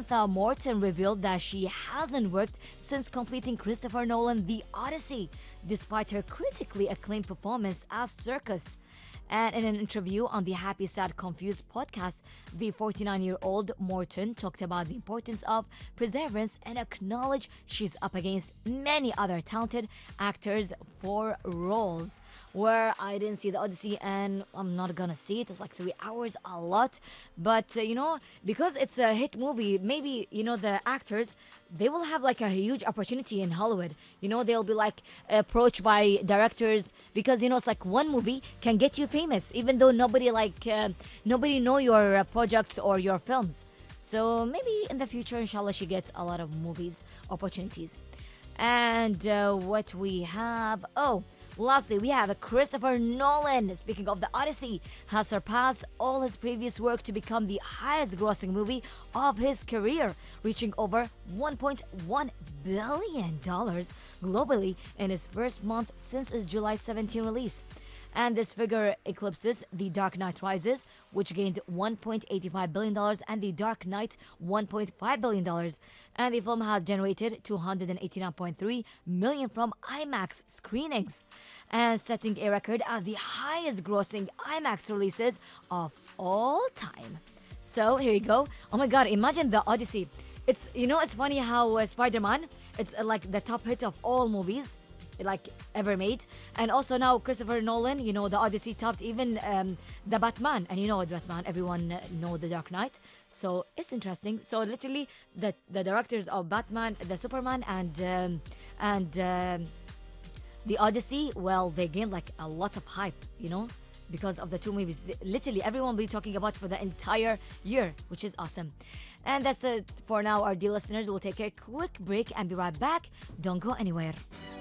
Samantha Morton revealed that she hasn't worked since completing Christopher Nolan The Odyssey, despite her critically acclaimed performance as Circus. And in an interview on the Happy Sad Confused podcast, the 49-year-old Morton talked about the importance of perseverance and acknowledged she's up against many other talented actors for roles. Where I didn't see The Odyssey and I'm not gonna see it. It's like 3 hours, a lot. But, because it's a hit movie, maybe, the actors, they will have like a huge opportunity in Hollywood. They'll be like approached by directors because, it's like one movie can get you famous, even though nobody know your projects or your films. So maybe in the future, inshallah, she gets a lot of movies opportunities. And what we have, lastly, we have Christopher Nolan. Speaking of The Odyssey, has surpassed all his previous work to become the highest grossing movie of his career, reaching over $1.1 billion globally in his first month since its July 17 release. And this figure eclipses The Dark Knight Rises, which gained $1.85 billion, and The Dark Knight $1.5 billion. And the film has generated $289.3 million from IMAX screenings, and setting a record as the highest grossing IMAX releases of all time. So here you go. Oh my god, imagine The Odyssey. It's funny how Spider-Man, it's like the top hit of all movies like ever made, and also now Christopher Nolan, The Odyssey topped even the Batman, and the Batman, everyone know The Dark Knight, so it's interesting. So literally the directors of Batman, the Superman, and The Odyssey, well, they gained like a lot of hype, because of the two movies. Literally everyone will be talking about for the entire year, which is awesome. And that's it for now, our dear listeners. We'll take a quick break and be right back. Don't go anywhere.